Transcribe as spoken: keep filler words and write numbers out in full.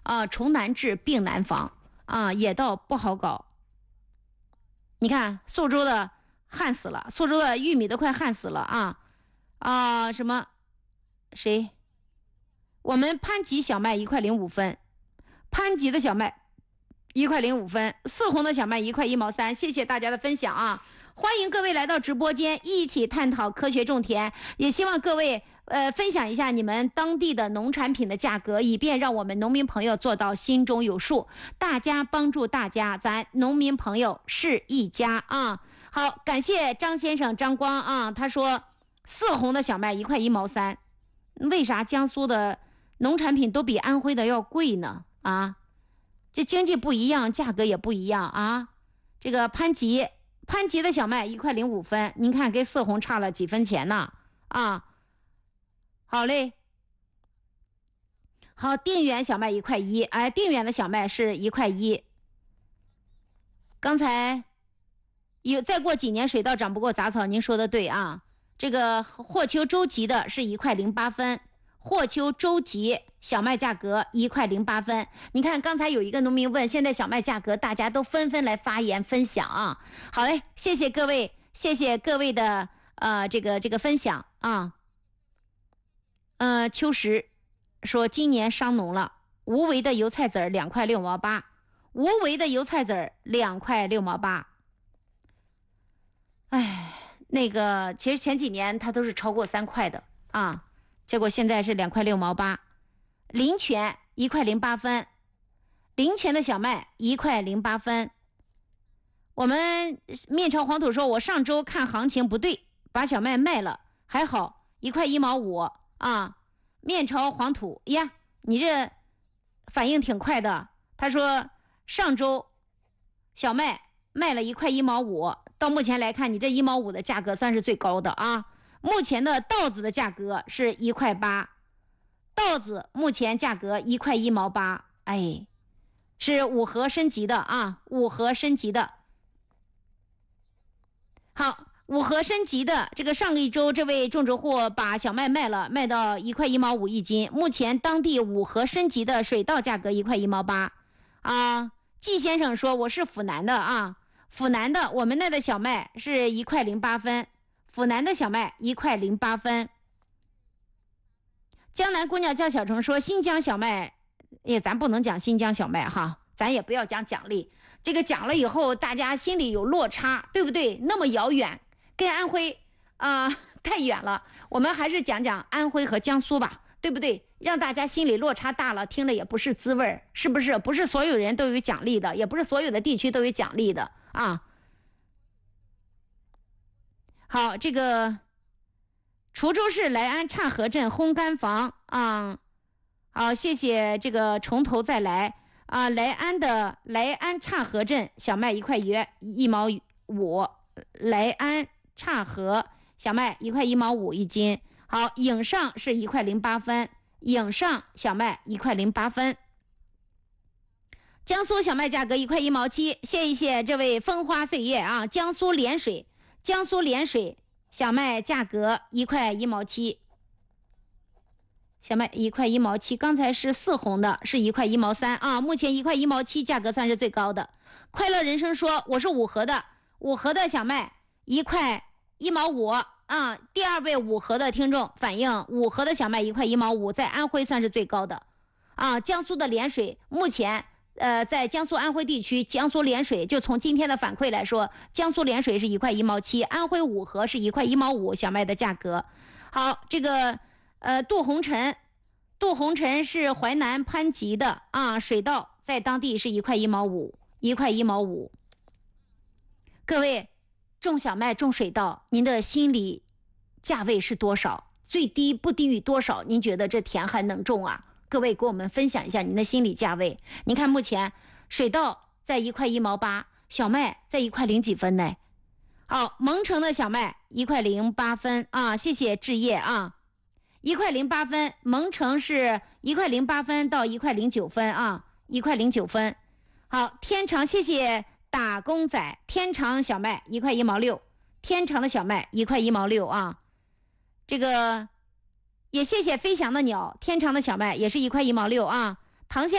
啊，虫难治，病难防啊，野道不好搞。你看苏州的旱死了，苏州的玉米都快旱死了啊啊！什么？谁？我们潘吉小麦一块零五分，潘吉的小麦一块零五分，四红的小麦一块一毛三。谢谢大家的分享啊！欢迎各位来到直播间，一起探讨科学种田，也希望各位呃分享一下你们当地的农产品的价格，以便让我们农民朋友做到心中有数。大家帮助大家，咱农民朋友是一家啊！好，感谢张先生张光啊，他说四红的小麦一块一毛三，为啥江苏的农产品都比安徽的要贵呢？啊，这经济不一样，价格也不一样啊。这个潘吉。潘吉的小麦一块零五分，您看跟四红差了几分钱呢？啊，好嘞，好，定远小麦一块一，哎，定远的小麦是一块一。刚才有再过几年水稻长不过杂草，您说的对啊。这个霍丘周吉的是一块零八分，霍丘周吉小麦价格一块零八分。你看刚才有一个农民问现在小麦价格，大家都纷纷来发言分享啊。好嘞，谢谢各位，谢谢各位的呃这个这个分享啊。呃秋实说今年伤农了，无为的油菜籽两块六毛八，无为的油菜籽两块六毛八。哎，那个其实前几年它都是超过三块的啊，结果现在是两块六毛八。林泉一块零八分，林泉的小麦一块零八分。我们面朝黄土说，我上周看行情不对，把小麦卖了，还好一块一毛五啊。面朝黄土呀，你这反应挺快的。他说上周小麦卖了一块一毛五，到目前来看，你这一毛五的价格算是最高的啊。目前的稻子的价格是一块八。稻子目前价格一块一毛八，哎，是五禾升级的啊，五禾升级的。好，五禾升级的这个上一周这位种植户把小麦卖了，卖到一块一毛五一斤。目前当地五禾升级的水稻价格一块一毛八啊。季先生说我是府南的啊，府南的我们那的小麦是一块零八分，府南的小麦一块零八分。江南姑娘叫小程说新疆小麦，也咱不能讲新疆小麦哈，咱也不要讲奖励，这个讲了以后大家心里有落差，对不对？那么遥远，跟安徽啊、呃、太远了，我们还是讲讲安徽和江苏吧，对不对？让大家心里落差大了，听了也不是滋味，是不是？不是所有人都有奖励的，也不是所有的地区都有奖励的啊。好，这个滁州市莱安岔河镇烘干房啊，好，谢谢这个从头再来啊。莱安的莱安岔河镇小麦一块一一毛五，莱安岔河小麦一块一毛五一斤。好，颍上是一块零八分，颍上小麦一块零八分。江苏小麦价格一块一毛七，谢谢这位风花岁月啊。江苏涟水，江苏涟水。小麦价格一块一毛七，小麦一块一毛七，刚才是四红的，是一块一毛三啊。目前一块一毛七价格算是最高的。快乐人生说我是五禾的，五禾的小麦一块一毛五啊。第二位五禾的听众反映，五禾的小麦一块一毛五，在安徽算是最高的啊。江苏的涟水目前。呃，在江苏安徽地区，江苏涟水就从今天的反馈来说，江苏涟水是一块一毛七，安徽五禾是一块一毛五小麦的价格。好，这个呃杜红尘，杜红尘是淮南潘吉的啊，水稻在当地是一块一毛五，一块一毛五。各位种小麦种水稻，您的心理价位是多少？最低不低于多少？您觉得这田还能种啊？各位给我们分享一下您的心理价位。您看目前水稻在一块一毛八，小麦在一块零几分呢。好，蒙城的小麦一块零八分啊，谢谢置业啊，一块零八分，蒙城是一块零八分到一块零九分啊，一块零九分。好，天长，谢谢打工仔，天长小麦一块一毛六，天长的小麦一块一毛六啊，这个。也谢谢飞翔的鸟，天长的小麦也是一块一毛六啊。唐县